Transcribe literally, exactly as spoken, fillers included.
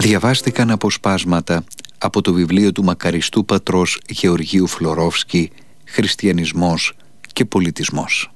διαβάστηκαν αποσπάσματα από το βιβλίο του μακαριστού πατρός Γεωργίου Φλωρόφσκι «Χριστιανισμός και πολιτισμός».